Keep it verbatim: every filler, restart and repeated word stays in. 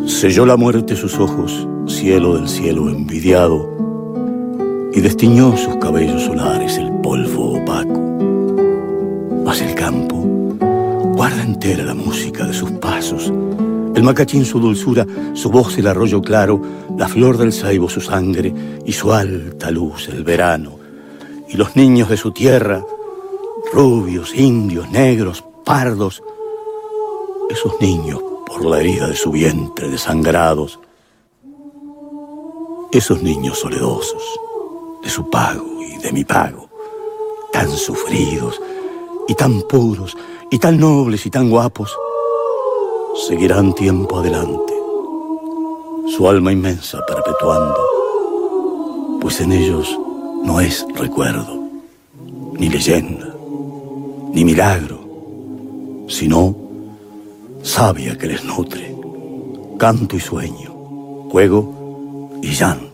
Selló la muerte sus ojos, cielo del cielo envidiado, y destiñó sus cabellos solares el polvo opaco. Mas el campo guarda entera la música de sus pasos, el macachín su dulzura, su voz el arroyo claro, la flor del ceibo su sangre y su alta luz el verano. Y los niños de su tierra, rubios, indios, negros, pardos, esos niños por la herida de su vientre desangrados, esos niños soledosos, de su pago y de mi pago, tan sufridos y tan puros y tan nobles y tan guapos, seguirán tiempo adelante, su alma inmensa perpetuando, pues en ellos no es recuerdo, ni leyenda, ni milagro, sino savia que les nutre, canto y sueño, juego y llanto.